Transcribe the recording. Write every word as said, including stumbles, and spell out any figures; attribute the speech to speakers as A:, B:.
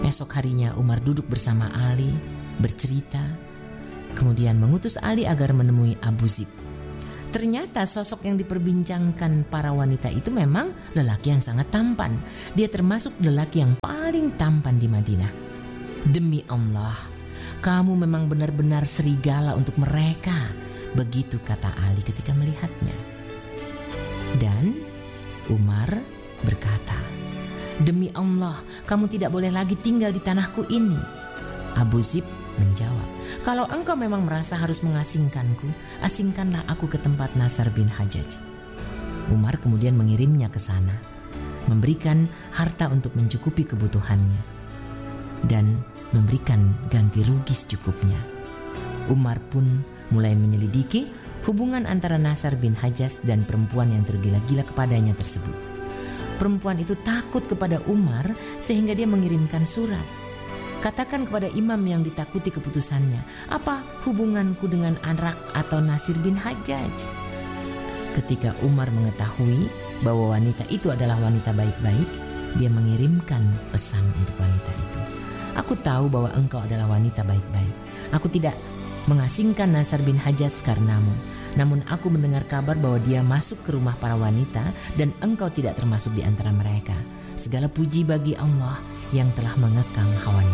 A: Esok harinya Umar duduk bersama Ali, bercerita, kemudian mengutus Ali agar menemui Abu Zib. Ternyata sosok yang diperbincangkan para wanita itu memang lelaki yang sangat tampan. Dia termasuk lelaki yang paling tampan di Madinah. Demi Allah, kamu memang benar-benar serigala untuk mereka, begitu kata Ali ketika melihatnya. Dan Umar berkata, demi Allah, kamu tidak boleh lagi tinggal di tanahku ini. Abu Zib menjawab, kalau engkau memang merasa harus mengasingkanku, asingkanlah aku ke tempat Nasr bin Hajjaj. Umar kemudian mengirimnya ke sana, memberikan harta untuk mencukupi kebutuhannya, dan memberikan ganti rugi secukupnya. Umar pun mulai menyelidiki hubungan antara Nasr bin Hajjaj dan perempuan yang tergila-gila kepadanya tersebut. Perempuan itu takut kepada Umar sehingga dia mengirimkan surat. Katakan kepada imam yang ditakuti keputusannya, apa hubunganku dengan anak atau Nasr bin Hajjaj? Ketika Umar mengetahui bahwa wanita itu adalah wanita baik-baik, dia mengirimkan pesan untuk wanita itu. Aku tahu bahwa engkau adalah wanita baik-baik. Aku tidak mengasingkan Nasr bin Hajjaj karenamu. Namun aku mendengar kabar bahwa dia masuk ke rumah para wanita dan engkau tidak termasuk di antara mereka. Segala puji bagi Allah yang telah mengekang hawa